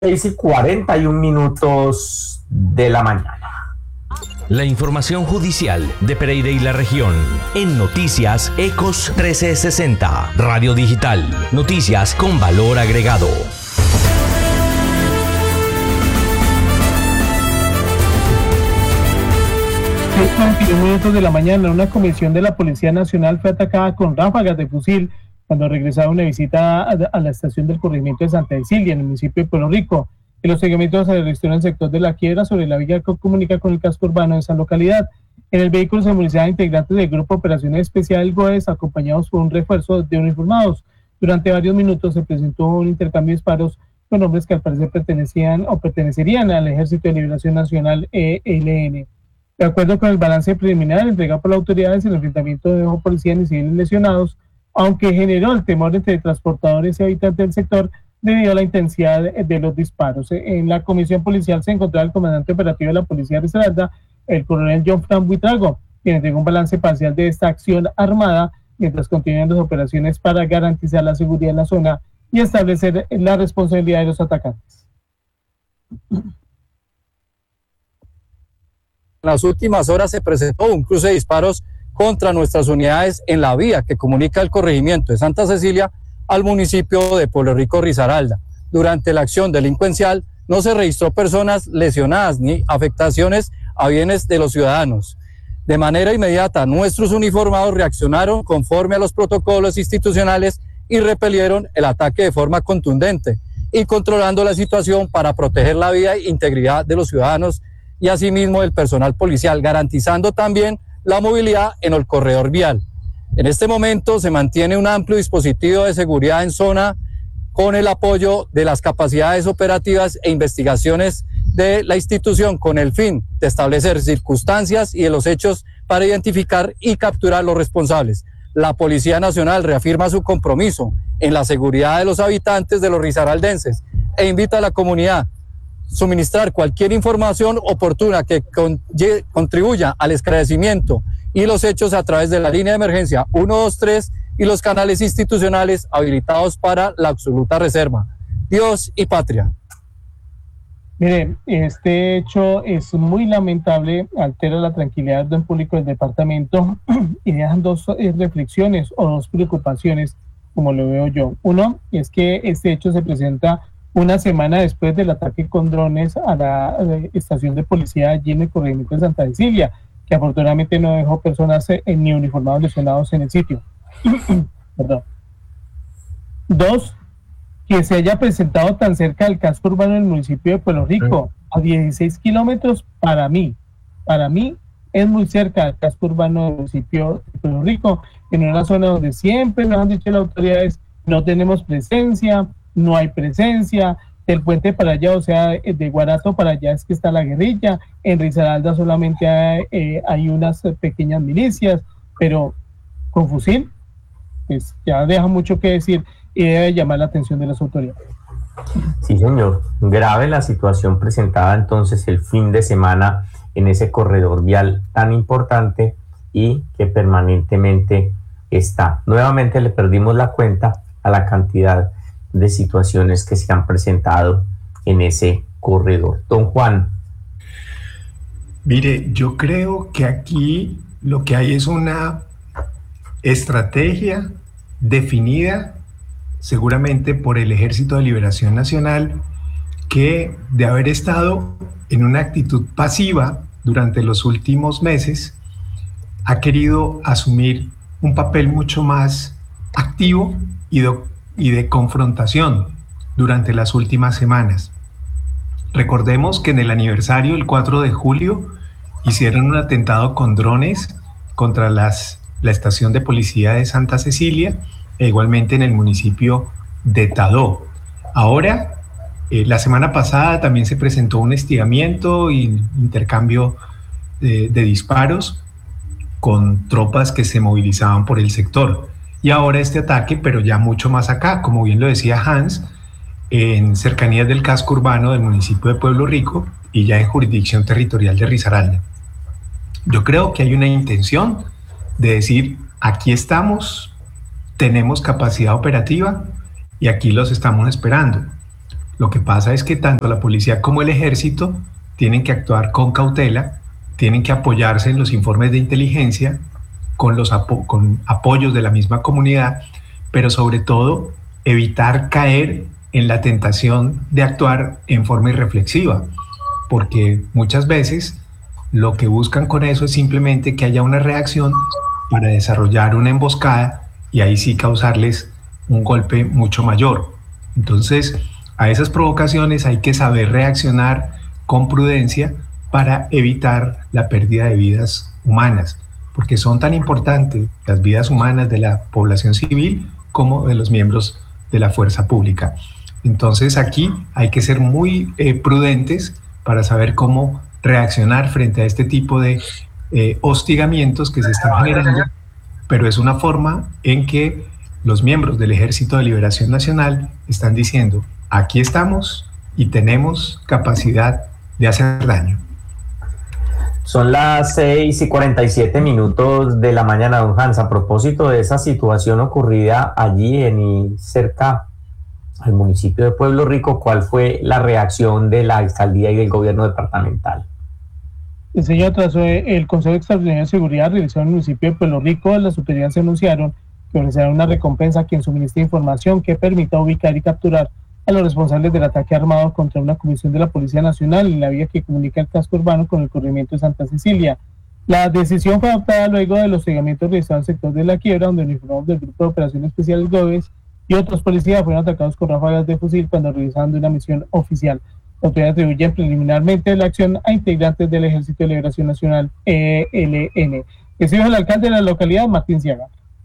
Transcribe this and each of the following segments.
6:41 de la mañana. La información judicial de Pereira y la región en Noticias Ecos 1360, Radio Digital, noticias con valor agregado. 6:21 de la mañana, una comisión de la Policía Nacional fue atacada con ráfagas de fusil cuando regresaba una visita a la estación del corregimiento de Santa Cecilia, en el municipio de Pueblo Rico. El hostigamiento se registró en el sector de La Quiebra, sobre la vía que comunica con el casco urbano de esa localidad. En el vehículo se movilizaban integrantes del Grupo de Operaciones Especial GOES, acompañados por un refuerzo de uniformados. Durante varios minutos se presentó un intercambio de disparos con hombres que al parecer pertenecerían al Ejército de Liberación Nacional, ELN. De acuerdo con el balance preliminar entregado por las autoridades, el enfrentamiento dejó policías y civiles lesionados, aunque generó el temor entre transportadores y habitantes del sector debido a la intensidad de los disparos. En la comisión policial se encontraba el comandante operativo de la Policía de Risaralda, el coronel John Fran Buitrago, quien entregó un balance parcial de esta acción armada, mientras continúan las operaciones para garantizar la seguridad en la zona y establecer la responsabilidad de los atacantes. En las últimas horas se presentó un cruce de disparos contra nuestras unidades en la vía que comunica el corregimiento de Santa Cecilia al municipio de Pueblo Rico, Risaralda. Durante la acción delincuencial no se registró personas lesionadas ni afectaciones a bienes de los ciudadanos. De manera inmediata, nuestros uniformados reaccionaron conforme a los protocolos institucionales y repelieron el ataque de forma contundente y controlando la situación para proteger la vida e integridad de los ciudadanos y asimismo del personal policial, garantizando también la movilidad en el corredor vial. En este momento se mantiene un amplio dispositivo de seguridad en zona con el apoyo de las capacidades operativas e investigaciones de la institución con el fin de establecer circunstancias y de los hechos para identificar y capturar a los responsables. La Policía Nacional reafirma su compromiso en la seguridad de los habitantes de los risaraldenses e invita a la comunidad a suministrar cualquier información oportuna que contribuya al esclarecimiento y los hechos a través de la línea de emergencia 123 y los canales institucionales habilitados para la absoluta reserva. Dios y patria. Mire, este hecho es muy lamentable, altera la tranquilidad del orden público del departamento y dejan dos reflexiones o dos preocupaciones, como lo veo yo. Uno, es que este hecho se presenta una semana después del ataque con drones a la estación de policía allí en el corregimiento de Santa Cecilia, que afortunadamente no dejó personas ni uniformados lesionados en el sitio. Perdón. Dos, que se haya presentado tan cerca del casco urbano del municipio de Pueblo Rico, a 16 kilómetros, para mí es muy cerca del casco urbano del municipio de Pueblo Rico, en una zona donde siempre nos han dicho las autoridades, no tenemos presencia, no hay presencia, del puente para allá, o sea, de Guarato para allá es que está la guerrilla, en Risaralda solamente hay unas pequeñas milicias, pero con fusil, pues ya deja mucho que decir y debe llamar la atención de las autoridades. Sí, señor. Grave la situación presentada entonces el fin de semana en ese corredor vial tan importante y que permanentemente está. Nuevamente le perdimos la cuenta a la cantidad de situaciones que se han presentado en ese corredor. Don Juan. Mire, yo creo que aquí lo que hay es una estrategia definida seguramente por el Ejército de Liberación Nacional, que de haber estado en una actitud pasiva durante los últimos meses, ha querido asumir un papel mucho más activo y de confrontación durante las últimas semanas. Recordemos que en el aniversario, el 4 de julio, hicieron un atentado con drones contra la estación de policía de Santa Cecilia, e igualmente en el municipio de Tadó. Ahora, la semana pasada también se presentó un hostigamiento y intercambio de disparos con tropas que se movilizaban por el sector. Y ahora este ataque, pero ya mucho más acá, como bien lo decía Hans, en cercanías del casco urbano del municipio de Pueblo Rico y ya en jurisdicción territorial de Risaralda. Yo creo que hay una intención de decir, aquí estamos, tenemos capacidad operativa y aquí los estamos esperando. Lo que pasa es que tanto la policía como el ejército tienen que actuar con cautela, tienen que apoyarse en los informes de inteligencia, con apoyos de la misma comunidad, pero sobre todo evitar caer en la tentación de actuar en forma irreflexiva, porque muchas veces lo que buscan con eso es simplemente que haya una reacción para desarrollar una emboscada y ahí sí causarles un golpe mucho mayor. Entonces, a esas provocaciones hay que saber reaccionar con prudencia para evitar la pérdida de vidas humanas, porque son tan importantes las vidas humanas de la población civil como de los miembros de la fuerza pública. Entonces aquí hay que ser muy prudentes para saber cómo reaccionar frente a este tipo de hostigamientos que se están generando, pero es una forma en que los miembros del Ejército de Liberación Nacional están diciendo: aquí estamos y tenemos capacidad de hacer daño. Son las 6:47 de la mañana, don Hans. A propósito de esa situación ocurrida allí cerca al municipio de Pueblo Rico, ¿cuál fue la reacción de la alcaldía y del gobierno departamental? El señor, tras el Consejo Extraordinario de Seguridad realizado en el municipio de Pueblo Rico, las autoridades anunciaron que ofrecerán una recompensa a quien suministre información que permita ubicar y capturar a los responsables del ataque armado contra una comisión de la Policía Nacional en la vía que comunica el casco urbano con el corregimiento de Santa Cecilia. La decisión fue adoptada luego de los hostigamientos realizados en el sector de La Quiebra, donde uniformados del Grupo de Operaciones Especiales GOES y otros policías fueron atacados con ráfagas de fusil cuando realizaban una misión oficial. La autoridad atribuye preliminarmente la acción a integrantes del Ejército de Liberación Nacional, ELN. Es el alcalde de la localidad, Martín Ciaga.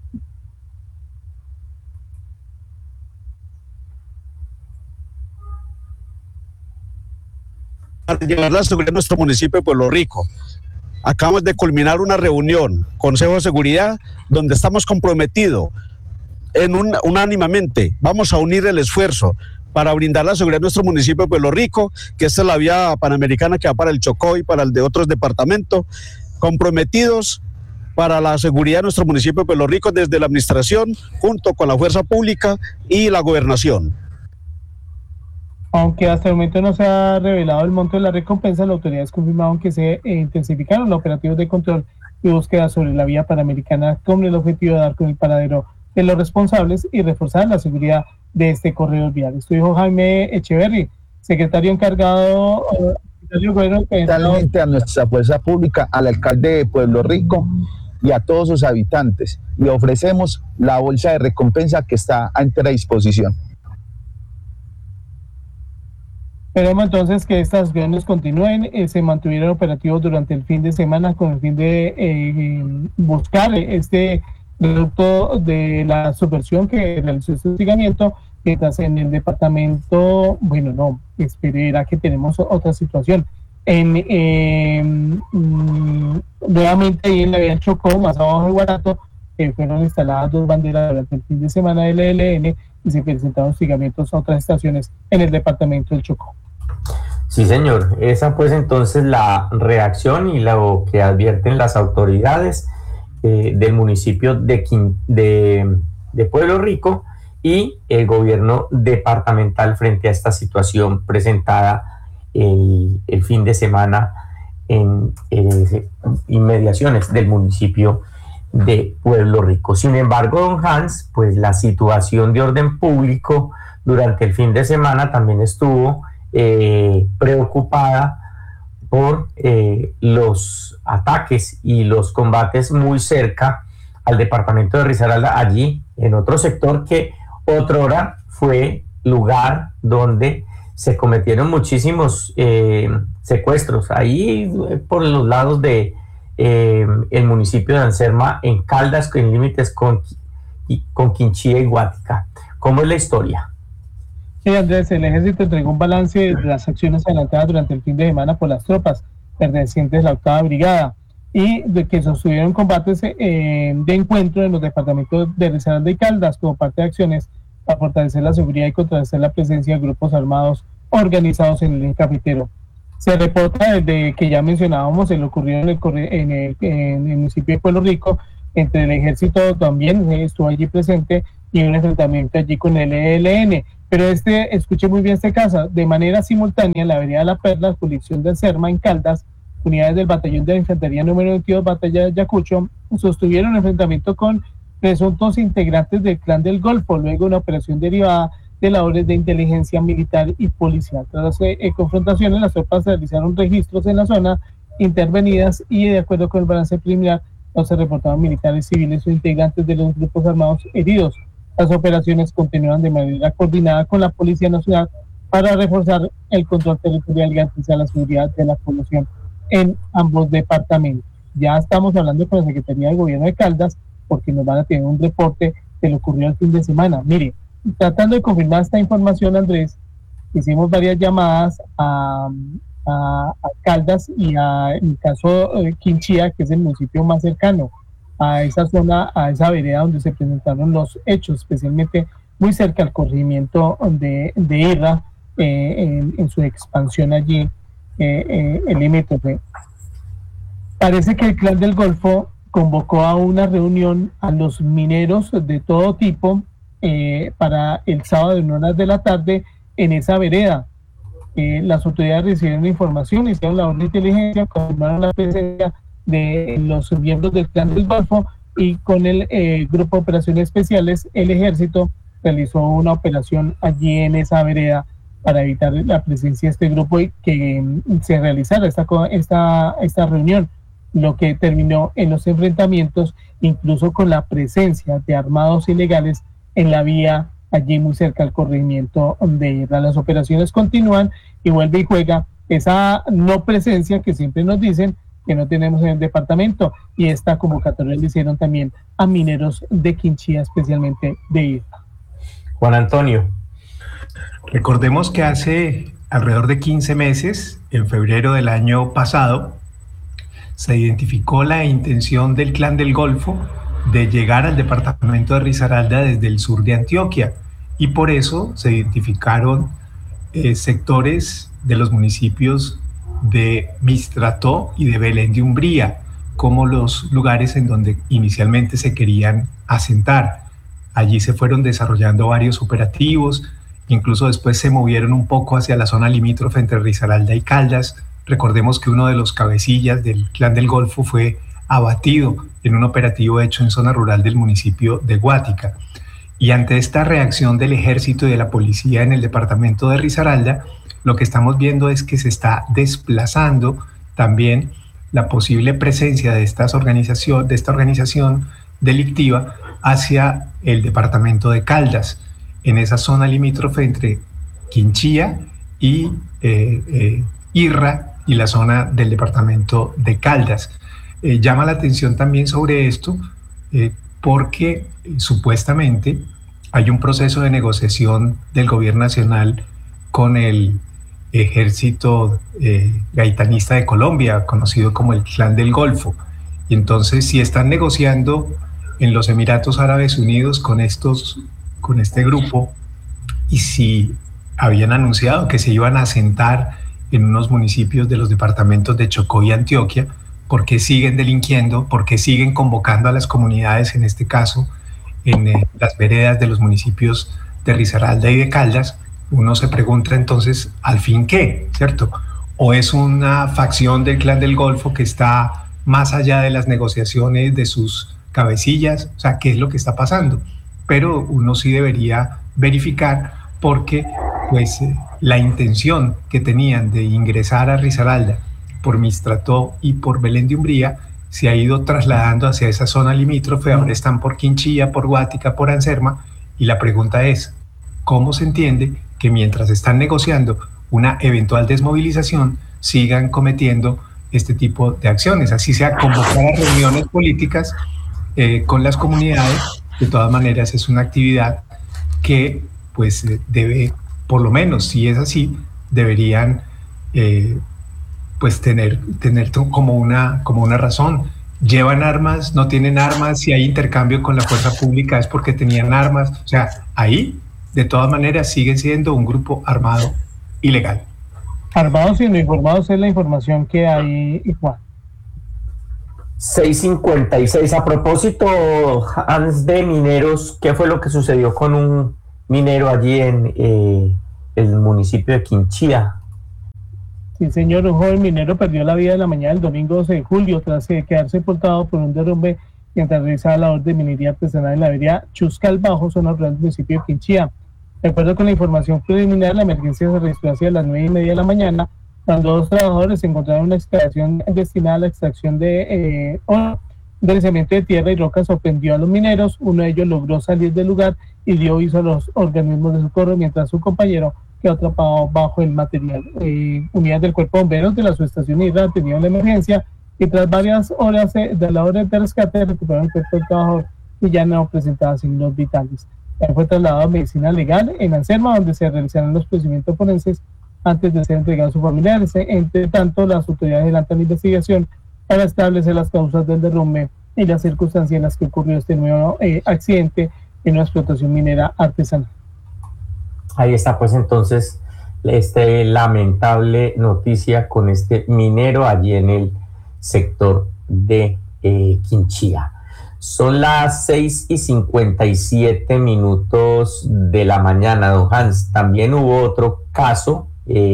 Para llevar la seguridad a nuestro municipio de Pueblo Rico. Acabamos de culminar una reunión, Consejo de Seguridad, donde estamos comprometidos unánimemente. Vamos a unir el esfuerzo para brindar la seguridad a nuestro municipio de Pueblo Rico, que esta es la vía panamericana que va para el Chocó y para el de otros departamentos, comprometidos para la seguridad de nuestro municipio de Pueblo Rico desde la administración, junto con la fuerza pública y la gobernación. Aunque hasta el momento no se ha revelado el monto de la recompensa, las autoridades confirmaron que se intensificaron los operativos de control y búsqueda sobre la vía panamericana con el objetivo de dar con el paradero de los responsables y reforzar la seguridad de este corredor vial. Esto dijo Jaime Echeverry, secretario encargado del gobierno. Totalmente a nuestra fuerza pública, al alcalde de Pueblo Rico y a todos sus habitantes. Y ofrecemos la bolsa de recompensa que está a nuestra disposición. Esperemos entonces que estas acciones continúen, se mantuvieron operativos durante el fin de semana con el fin de buscar este producto de la subversión que realizó este hostigamiento, mientras en el departamento, bueno, no, espera que tenemos otra situación. Nuevamente ahí en la vía Chocó, más abajo de Guarato, fueron instaladas 2 banderas durante el fin de semana del ELN y se presentaron hostigamientos a otras estaciones en el departamento del Chocó. Sí, señor. Esa pues entonces la reacción y lo que advierten las autoridades del municipio de Pueblo Rico y el gobierno departamental frente a esta situación presentada el fin de semana en inmediaciones del municipio de Pueblo Rico. Sin embargo, don Hans, pues la situación de orden público durante el fin de semana también estuvo preocupada por los ataques y los combates muy cerca al departamento de Risaralda, allí en otro sector que otrora fue lugar donde se cometieron muchísimos secuestros, ahí por los lados de el municipio de Anserma, en Caldas, en límites con Quinchía y Guática. ¿Cómo es la historia? Sí, Andrés, el ejército entregó un balance de las acciones adelantadas durante el fin de semana por las tropas pertenecientes a la 8ª Brigada y de que sostuvieron combates de encuentro en los departamentos de Risaralda y Caldas como parte de acciones para fortalecer la seguridad y contrarrestar la presencia de grupos armados organizados en el eje cafetero. Se reporta desde que ya mencionábamos el ocurrido en el municipio de Pueblo Rico, entre el ejército también estuvo allí presente y un enfrentamiento allí con el ELN. Pero escuche muy bien este caso, de manera simultánea en la vereda La Perla, jurisdicción de Anserma, en Caldas, unidades del batallón de la infantería número 22, batalla de Ayacucho, sostuvieron un enfrentamiento con presuntos integrantes del Clan del Golfo, luego una operación derivada de labores de inteligencia militar y policial. Tras las confrontaciones, las tropas realizaron registros en la zona intervenidas y de acuerdo con el balance preliminar, no se reportaban militares civiles o integrantes de los grupos armados heridos. Las operaciones continúan de manera coordinada con la Policía Nacional para reforzar el control territorial y garantizar la seguridad de la población en ambos departamentos. Ya estamos hablando con la Secretaría de Gobierno de Caldas porque nos van a tener un reporte de lo ocurrido el fin de semana. Mire, tratando de confirmar esta información, Andrés, hicimos varias llamadas a Caldas y en el caso Quinchía, que es el municipio más cercano a esa zona, a esa vereda donde se presentaron los hechos, especialmente muy cerca al corregimiento de Irra, en su expansión allí, el limítrofe. Parece que el Clan del Golfo convocó a una reunión a los mineros de todo tipo para el sábado en horas de la tarde en esa vereda. Las autoridades recibieron información, hicieron labor de inteligencia, confirmaron la presencia de los miembros del Clan del Golfo y con el Grupo de Operaciones Especiales, el Ejército realizó una operación allí en esa vereda para evitar la presencia de este grupo y que se realizara esta reunión, lo que terminó en los enfrentamientos, incluso con la presencia de armados ilegales en la vía allí muy cerca al corregimiento de Irra. Las operaciones continúan y vuelve y juega esa no presencia que siempre nos dicen que no tenemos en el departamento, y esta convocatoria le hicieron también a mineros de Quinchía, especialmente de Irra. Juan Antonio. Recordemos que hace alrededor de 15 meses, en febrero del año pasado, se identificó la intención del Clan del Golfo de llegar al departamento de Risaralda desde el sur de Antioquia, y por eso se identificaron sectores de los municipios de Mistrató y de Belén de Umbría como los lugares en donde inicialmente se querían asentar. Allí se fueron desarrollando varios operativos, incluso después se movieron un poco hacia la zona limítrofe entre Risaralda y Caldas. Recordemos que uno de los cabecillas del Clan del Golfo fue abatido en un operativo hecho en zona rural del municipio de Guática. Y ante esta reacción del ejército y de la policía en el departamento de Risaralda, lo que estamos viendo es que se está desplazando también la posible presencia de esta organización delictiva hacia el departamento de Caldas, en esa zona limítrofe entre Quinchía y Irra y la zona del departamento de Caldas. Llama la atención también sobre esto porque supuestamente hay un proceso de negociación del gobierno nacional con el ejército gaitanista de Colombia, conocido como el Clan del Golfo. Y entonces, si están negociando en los Emiratos Árabes Unidos con este grupo, y si habían anunciado que se iban a asentar en unos municipios de los departamentos de Chocó y Antioquia, ¿por qué siguen delinquiendo? ¿Por qué siguen convocando a las comunidades, en este caso, en las veredas de los municipios de Risaralda y de Caldas? Uno se pregunta entonces, ¿al fin qué? ¿Cierto? ¿O es una facción del Clan del Golfo que está más allá de las negociaciones de sus cabecillas? O sea, ¿qué es lo que está pasando? Pero uno sí debería verificar, porque pues la intención que tenían de ingresar a Risaralda por Mistrató y por Belén de Umbría se ha ido trasladando hacia esa zona limítrofe. Ahora están por Quinchía, por Guática, por Anserma, y la pregunta es, ¿cómo se entiende que mientras están negociando una eventual desmovilización sigan cometiendo este tipo de acciones? Así sea convocar a reuniones políticas con las comunidades. De todas maneras es una actividad que pues debe, por lo menos si es así, deberían pues tener como una razón. ¿Llevan armas? ¿No tienen armas? Si hay intercambio con la fuerza pública es porque tenían armas. O sea, ahí de todas maneras siguen siendo un grupo armado ilegal. Armados y no informados es la información que hay, Juan. 6:56. A propósito, Hans, de mineros, ¿qué fue lo que sucedió con un minero allí en el municipio de Quinchía? Sí, señor, un joven minero perdió la vida en la mañana del domingo 12 de julio tras quedar sepultado por un derrumbe mientras realizaba labor de minería artesanal en la vereda Chuscal Bajo, zona rural del municipio de Quinchía. De acuerdo con la información preliminar, la emergencia se registró hacia las 9:30 de la mañana, cuando dos trabajadores se encontraron en una excavación destinada a la extracción de oro. Un deslizamiento de tierra y rocas sorprendió a los mineros. Uno de ellos logró salir del lugar y dio aviso a los organismos de socorro, mientras su compañero quedó atrapado bajo el material. Unidades del Cuerpo de Bomberos de la subestación Hidra atendieron la emergencia y tras varias horas de labores de rescate recuperaron el cuerpo del trabajador y ya no presentaba signos vitales. Él fue trasladado a medicina legal en Anserma, donde se realizaron los procedimientos forenses antes de ser entregado a sus familiares. Entre tanto, las autoridades adelantan la investigación para establecer las causas del derrumbe y las circunstancias en las que ocurrió este nuevo accidente en una explotación minera artesanal. Ahí está, pues entonces, lamentable noticia con este minero allí en el sector de Quinchía. Son las 6:57 de la mañana, don Hans. También hubo otro caso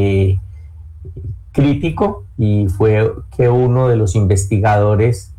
crítico y fue que uno de los investigadores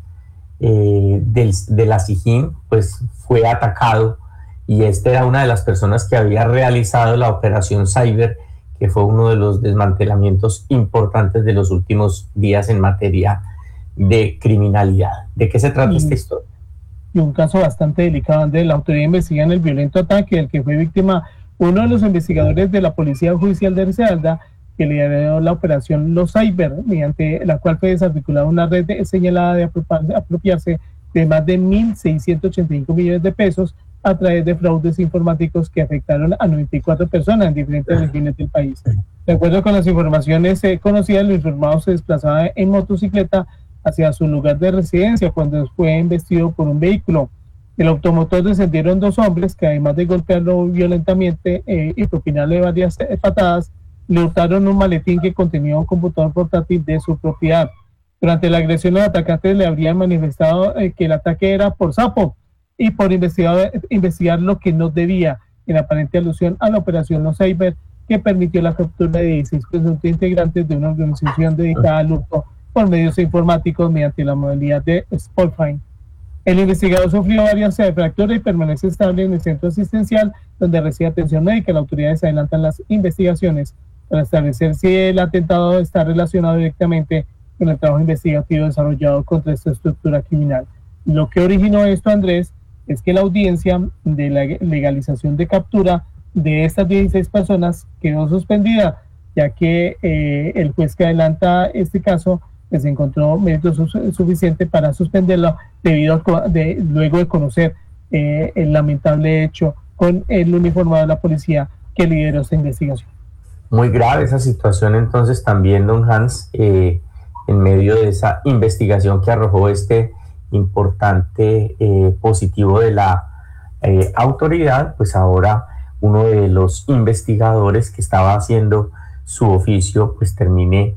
de la SIJIN pues fue atacado, y era una de las personas que había realizado la operación Cyber, que fue uno de los desmantelamientos importantes de los últimos días en materia de criminalidad. ¿De qué se trata esta historia? Y un caso bastante delicado, donde la autoridad investiga el violento ataque del que fue víctima uno de los investigadores de la Policía Judicial de Risaralda, que lideró la operación Los Cyber, mediante la cual fue desarticulada una red señalada de apropiarse de más de 1.685 millones de pesos a través de fraudes informáticos que afectaron a 94 personas en diferentes regiones del país. De acuerdo con las informaciones conocidas, el informado se desplazaba en motocicleta hacia su lugar de residencia cuando fue embestido por un vehículo. Del automotor descendieron dos hombres que, además de golpearlo violentamente y propinarle varias patadas, le hurtaron un maletín que contenía un computador portátil de su propiedad. Durante la agresión, los atacantes le habrían manifestado que el ataque era por sapo y por investigar lo que no debía, en aparente alusión a la operación Los Cyber, que permitió la captura de 16 presuntos integrantes de una organización dedicada al hurto por medios informáticos mediante la modalidad de Spotfind. El investigador sufrió varias fracturas y permanece estable en el centro asistencial, donde recibe atención médica. Las autoridades adelantan las investigaciones para establecer si el atentado está relacionado directamente con el trabajo investigativo desarrollado contra esta estructura criminal. Lo que originó esto, Andrés, es que la audiencia de la legalización de captura de estas 16 personas quedó suspendida, ya que el juez que adelanta este caso pues encontró méritos suficiente para suspenderlo luego de conocer el lamentable hecho con el uniformado de la policía que lideró esta investigación. Muy grave esa situación entonces también, don Hans, en medio de esa investigación que arrojó este importante positivo de la autoridad, pues ahora uno de los investigadores que estaba haciendo su oficio pues termine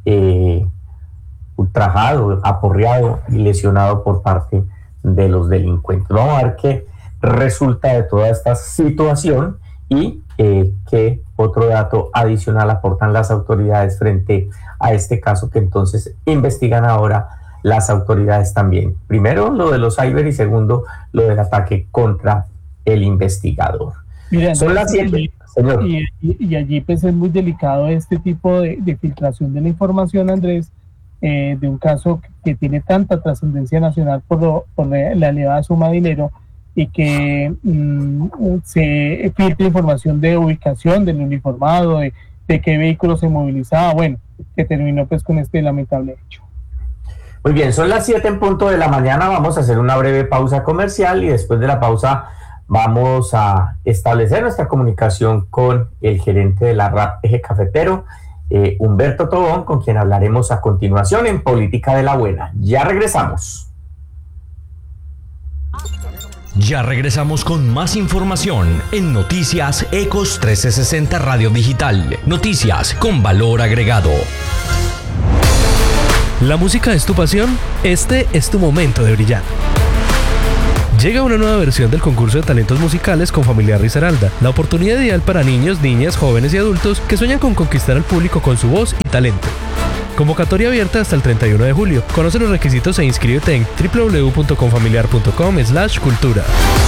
ultrajado, aporreado y lesionado por parte de los delincuentes. Vamos a ver qué resulta de toda esta situación y qué otro dato adicional aportan las autoridades frente a este caso que entonces investigan ahora las autoridades también. Primero lo de los cyber y segundo lo del ataque contra el investigador. Mira, son las 7, señor. Y allí pues es muy delicado este tipo de filtración de la información, Andrés, de un caso que tiene tanta trascendencia nacional por la elevada suma de dinero y que se filtra información de ubicación del uniformado, de qué vehículo se movilizaba, bueno, que terminó pues con este lamentable hecho. Muy bien, son las 7 en punto de la mañana, vamos a hacer una breve pausa comercial y después de la pausa vamos a establecer nuestra comunicación con el gerente de la RAP Eje Cafetero, Humberto Tobón, con quien hablaremos a continuación en Política de la Buena. Ya regresamos. Ya regresamos con más información en Noticias Ecos 1360 Radio Digital. Noticias con valor agregado. ¿La música es tu pasión? Este es tu momento de brillar. Llega una nueva versión del concurso de talentos musicales con Familiar Risaralda, la oportunidad ideal para niños, niñas, jóvenes y adultos que sueñan con conquistar al público con su voz y talento. Convocatoria abierta hasta el 31 de julio. Conoce los requisitos e inscríbete en www.confamiliar.com/cultura.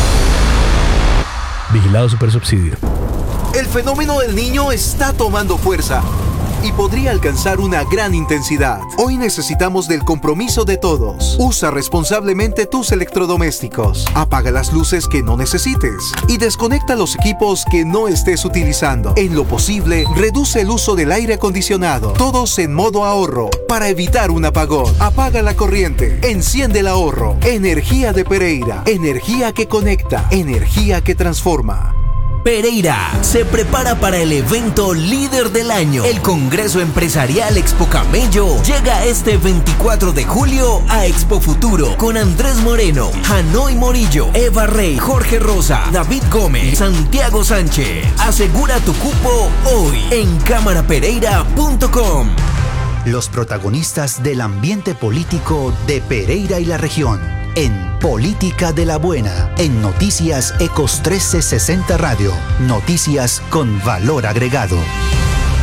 Vigilado Supersubsidio. El fenómeno del niño está tomando fuerza y podría alcanzar una gran intensidad. Hoy necesitamos del compromiso de todos. Usa responsablemente tus electrodomésticos. Apaga las luces que no necesites y desconecta los equipos que no estés utilizando. En lo posible, reduce el uso del aire acondicionado. Todos en modo ahorro para evitar un apagón. Apaga la corriente. Enciende el ahorro. Energía de Pereira. Energía que conecta. Energía que transforma. Pereira se prepara para el evento líder del año. El Congreso Empresarial Expo Camello llega este 24 de julio a Expo Futuro con Andrés Moreno, Hanoi Morillo, Eva Rey, Jorge Rosa, David Gómez, Santiago Sánchez. Asegura tu cupo hoy en cámarapereira.com. Los protagonistas del ambiente político de Pereira y la región. En Política de la Buena, en Noticias Ecos 1360 Radio. Noticias con valor agregado.